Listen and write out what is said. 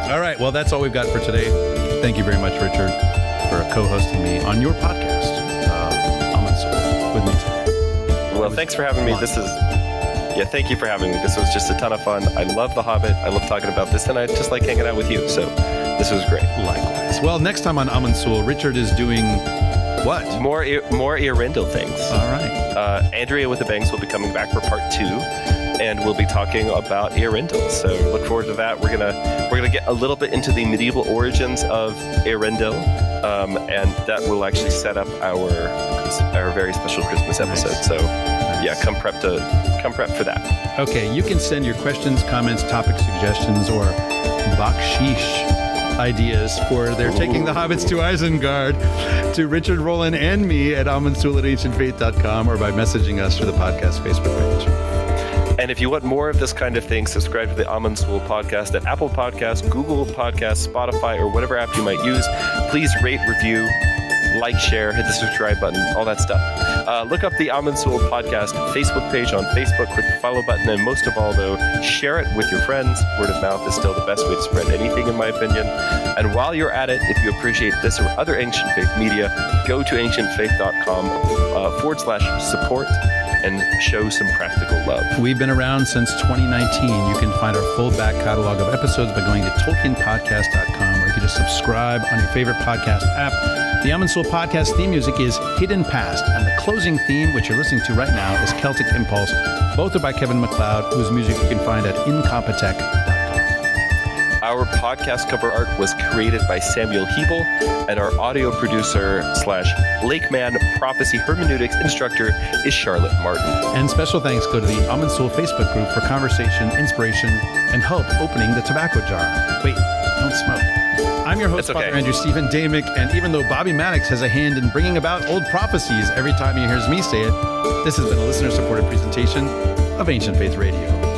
All right. Well, that's all we've got for today. Thank you very much, Richard, for co-hosting me on your podcast, Almond Soul, with me today. Well, thanks for having me. Thank you for having me. This was just a ton of fun. I love The Hobbit. I love talking about this, and I just like hanging out with you. So this was great. Likewise. Well, next time on Almond Soul, Richard is doing what? More Earendil things. All right. Andrea with the Banks will be coming back for part 2, and we'll be talking about Earendil. So look forward to that. We're gonna get a little bit into the medieval origins of Earendil, and that will actually set up our very special Christmas episode. Nice. So yeah, come prep for that. Okay, you can send your questions, comments, topic suggestions, or baksheesh ideas for their taking the hobbits to Isengard to Richard Rowland and me at almondsoul@ancientfaith.com or by messaging us through the podcast Facebook page. And if you want more of this kind of thing, subscribe to the Almond Soul podcast at Apple Podcasts, Google Podcasts, Spotify, or whatever app you might use. Please rate, review, like, share, hit the subscribe button, all that stuff. Look up the Almond Soul podcast Facebook page on Facebook, click the follow button, and most of all, though, share it with your friends. Word of mouth is still the best way to spread anything, in my opinion. And while you're at it, if you appreciate this or other Ancient Faith media, go to ancientfaith.com/support and show some practical love. We've been around since 2019. You can find our full back catalog of episodes by going to tolkienpodcast.com, or you can just subscribe on your favorite podcast app. The Almond Soul podcast theme music is Hidden Past, and the closing theme, which you're listening to right now, is Celtic Impulse. Both are by Kevin MacLeod, whose music you can find at incompetech.com. Our podcast cover art was created by Samuel Hebel, and our audio producer / Lakeman Prophecy Hermeneutics instructor is Charlotte Martin. And special thanks go to the Almond Soul Facebook group for conversation, inspiration, and help opening the tobacco jar. Wait, don't smoke. I'm your host, Father Andrew Stephen Damick, and even though Bobby Maddox has a hand in bringing about old prophecies every time he hears me say it, this has been a listener-supported presentation of Ancient Faith Radio.